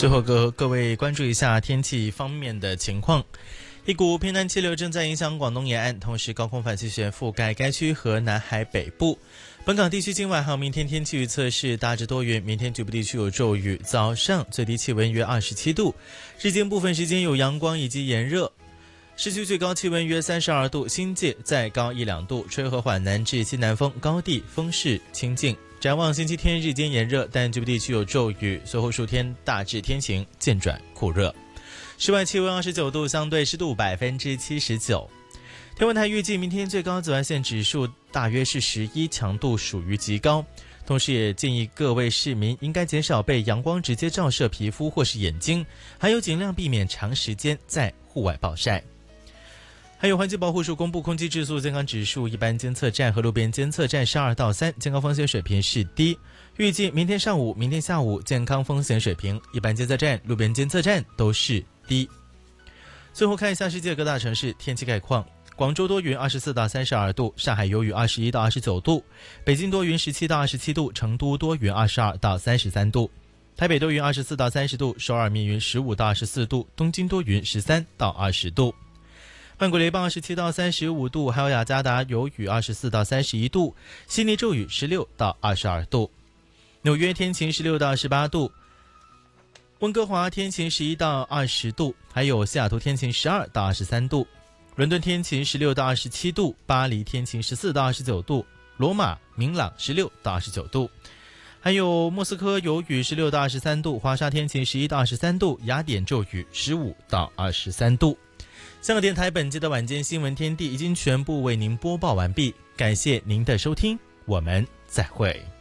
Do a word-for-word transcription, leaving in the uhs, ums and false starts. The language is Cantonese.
最后各各位关注一下天气方面的情况。一股偏南气流正在影响广东沿岸，同时高空反气旋覆盖该区和南海北部。本港地区今晚还有明天天气预测是大致多云，明天局部地区有骤雨，早上最低气温约二十七度，日间部分时间有阳光以及炎热，市区最高气温约三十二度，新界再高一两度，吹和缓南至西南风，高地风势清劲。展望星期天日间炎热，但局部地区有骤雨，随后数天大致天晴，渐转酷热。室外气温二十九度，相对湿度百分之七十九。天文台预计明天最高紫外线指数大约是十一，强度属于极高。同时也建议各位市民应该减少被阳光直接照射皮肤或是眼睛，还有尽量避免长时间在户外暴晒。还有环境保护署公布空气质素健康指数，一般监测站和路边监测站是二到三，健康风险水平是低。预计明天上午、明天下午健康风险水平，一般监测站、路边监测站都是低。最后看一下世界各大城市天气概况。广州多云二十四到三十二度，上海有雨二十一到二十九度，北京多云十七到二十七度，成都多云二十二到三十三度，台北多云二十四到三十度，首尔密云十五到二十四度，东京多云十三到二十度。曼谷雷邦二十七到三十五度，还有雅加达有雨二十四到三十一度，悉尼骤雨十六到二十二度，纽约天晴十六到十八度，温哥华天晴十一到二十度，还有西雅图天晴十二到二十三度，伦敦天晴十六到二十七度，巴黎天晴十四到二十九度，罗马明朗十六到二十九度，还有莫斯科有雨十六到二十三度，华沙天晴十一到二十三度，雅典骤雨十五到二十三度。香港电台本期的晚间新闻天地已经全部为您播报完毕，感谢您的收听，我们再会。